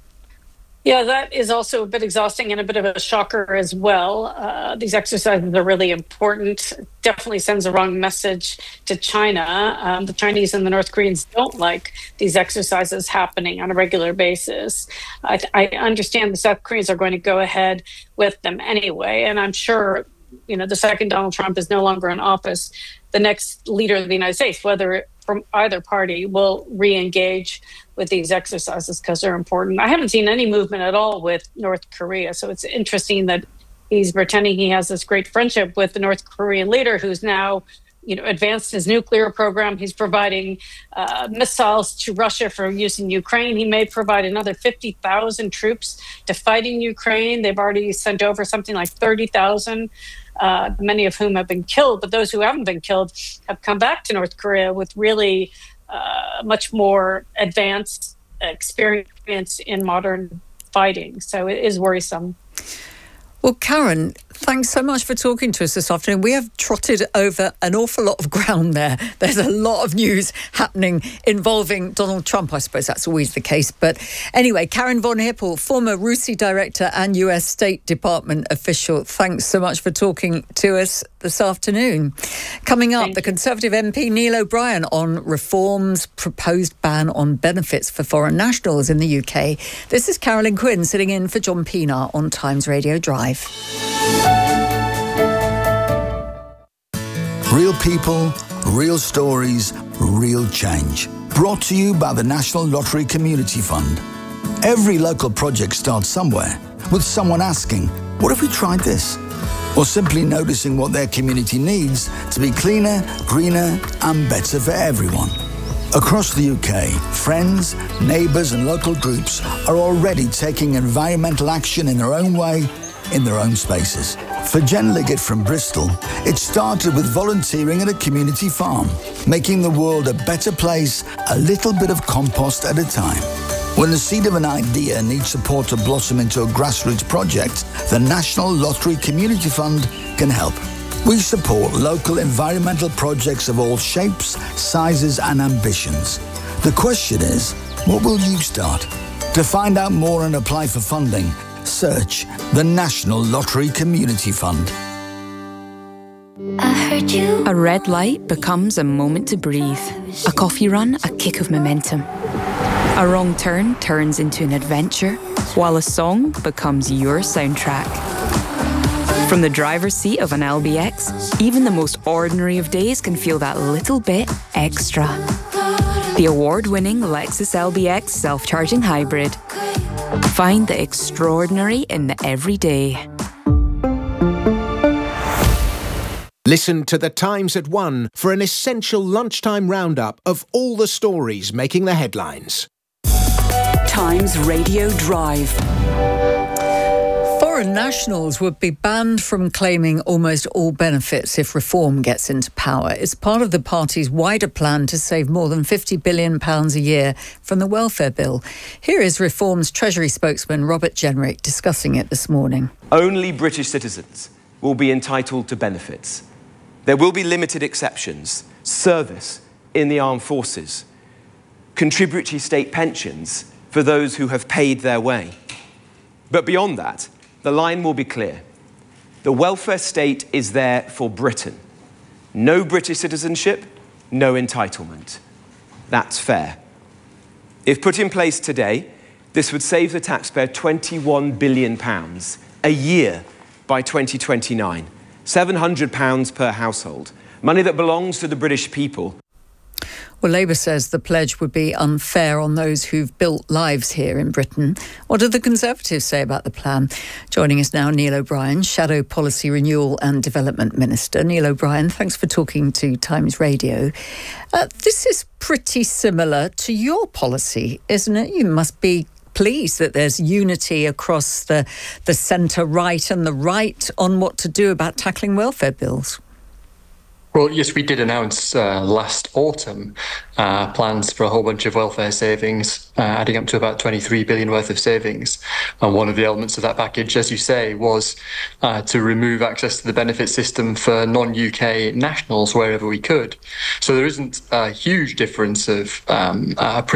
Yeah, that is also a bit exhausting and a bit of a shocker as well. These exercises are really important. Definitely sends the wrong message to China. The Chinese and the North Koreans don't like these exercises happening on a regular basis. I understand the South Koreans are going to go ahead with them anyway, and I'm sure, the second Donald Trump is no longer in office, the next leader of the United States, whether from either party, will re-engage with these exercises because they're important. I haven't seen any movement at all with North Korea, so it's interesting that he's pretending he has this great friendship with the North Korean leader, who's now, advanced his nuclear program. He's providing missiles to Russia for use in Ukraine. He may provide another 50,000 troops to fight in Ukraine. They've already sent over something like 30,000. Many of whom have been killed, but those who haven't been killed have come back to North Korea with really much more advanced experience in modern fighting. So it is worrisome. Well, Karen, thanks so much for talking to us this afternoon. We have trotted over an awful lot of ground there. There's a lot of news happening involving Donald Trump. I suppose that's always the case. But anyway, Karen von Hippel, former RUSI director and US State Department official, thanks so much for talking to us this afternoon. Coming up, the Conservative MP Neil O'Brien on reforms, proposed ban on benefits for foreign nationals in the UK. This is Carolyn Quinn sitting in for John Pienaar on Times Radio Drive. Real people, real stories, real change. Brought to you by the National Lottery Community Fund. Every local project starts somewhere, with someone asking, what if we tried this? Or simply noticing what their community needs to be cleaner, greener and better for everyone. Across the UK, friends, neighbours and local groups are already taking environmental action in their own way, in their own spaces. For Jen Liggett from Bristol, it started with volunteering at a community farm, making the world a better place, a little bit of compost at a time. When the seed of an idea needs support to blossom into a grassroots project, the National Lottery Community Fund can help. We support local environmental projects of all shapes, sizes and ambitions. The question is, what will you start? To find out more and apply for funding, search the National Lottery Community Fund. I heard you. A red light becomes a moment to breathe. A coffee run, a kick of momentum. A wrong turn turns into an adventure, while a song becomes your soundtrack. From the driver's seat of an LBX, even the most ordinary of days can feel that little bit extra. The award-winning Lexus LBX self-charging hybrid. Find the extraordinary in the everyday. Listen to The Times at 1 for an essential lunchtime roundup of all the stories making the headlines. Times Radio Drive. Foreign nationals would be banned from claiming almost all benefits if Reform gets into power. It's part of the party's wider plan to save more than £50 billion a year from the welfare bill. Here is Reform's Treasury spokesman Robert Jenrick discussing it this morning. Only British citizens will be entitled to benefits. There will be limited exceptions: service, in the armed forces, contributory state pensions for those who have paid their way. But beyond that, the line will be clear. The welfare state is there for Britain. No British citizenship, no entitlement. That's fair. If put in place today, this would save the taxpayer £21 billion a year by 2029, £700 per household, money that belongs to the British people. Well, Labour says the pledge would be unfair on those who've built lives here in Britain. What do the Conservatives say about the plan? Joining us now, Neil O'Brien, Shadow Policy Renewal and Development Minister. Neil O'Brien, thanks for talking to Times Radio. This is pretty similar to your policy, isn't it? You must be pleased that there's unity across the centre-right and the right on what to do about tackling welfare bills. Well, yes, we did announce last autumn plans for a whole bunch of welfare savings, adding up to about 23 billion worth of savings. And one of the elements of that package, as you say, was to remove access to the benefit system for non-UK nationals wherever we could. So there isn't a huge difference of